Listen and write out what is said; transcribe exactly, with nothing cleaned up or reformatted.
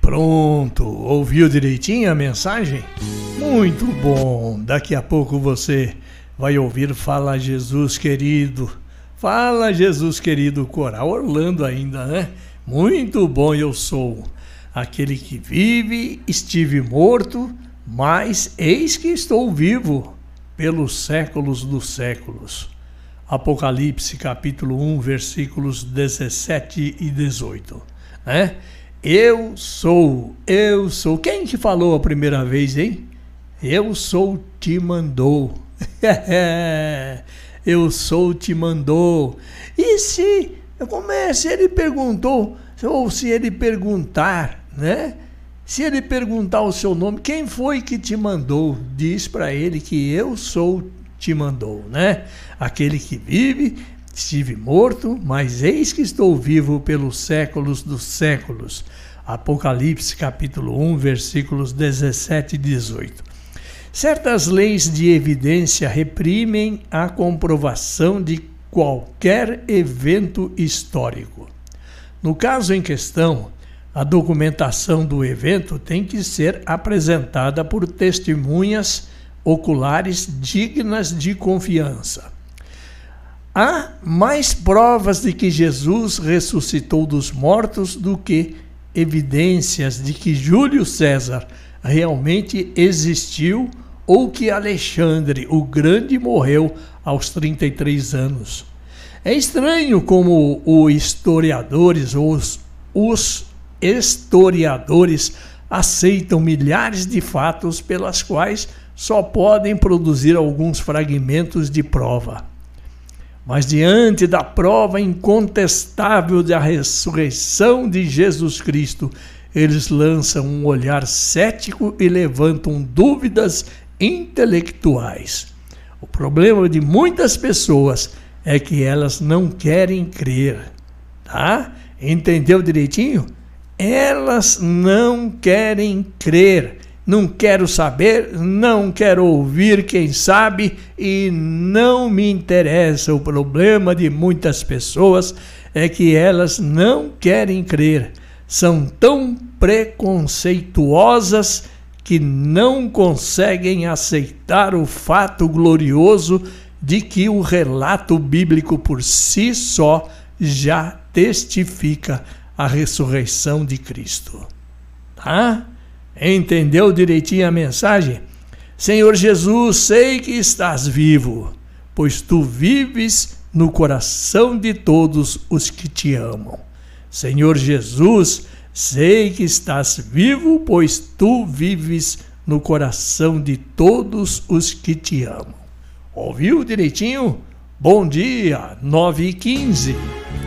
Pronto, ouviu direitinho a mensagem? Muito bom, daqui a pouco você vai ouvir Fala Jesus Querido. Fala Jesus Querido, coral Orlando ainda, né? Muito bom, eu sou aquele que vive, estive morto, mas eis que estou vivo pelos séculos dos séculos. Apocalipse capítulo um, versículos dezessete e dezoito, né? Eu sou, eu sou. Quem que falou a primeira vez, hein? Eu sou te mandou. Eu sou te mandou. E se, como é, se ele perguntou, ou se ele perguntar, né? Se ele perguntar o seu nome, quem foi que te mandou? Diz para ele que eu sou te mandou, né? Aquele que vive, estive morto, mas eis que estou vivo pelos séculos dos séculos. Apocalipse capítulo um, versículos dezessete e dezoito. Certas leis de evidência reprimem a comprovação de qualquer evento histórico. No caso em questão, a documentação do evento tem que ser apresentada por testemunhas oculares dignas de confiança. Há mais provas de que Jesus ressuscitou dos mortos do que evidências de que Júlio César realmente existiu ou que Alexandre o Grande morreu aos trinta e três anos. É estranho como os historiadores, os, os historiadores aceitam milhares de fatos pelas quais só podem produzir alguns fragmentos de prova. Mas diante da prova incontestável da ressurreição de Jesus Cristo, eles lançam um olhar cético e levantam dúvidas intelectuais. O problema de muitas pessoas é que elas não querem crer, tá? Entendeu direitinho? Elas não querem crer. Não quero saber, não quero ouvir quem sabe e não me interessa. O problema de muitas pessoas é que elas não querem crer. São tão preconceituosas que não conseguem aceitar o fato glorioso de que o relato bíblico por si só já testifica a ressurreição de Cristo. Tá? Entendeu direitinho a mensagem? Senhor Jesus, sei que estás vivo, pois tu vives no coração de todos os que te amam. Senhor Jesus, sei que estás vivo, pois tu vives no coração de todos os que te amam. Ouviu direitinho? Bom dia, nove e quinze.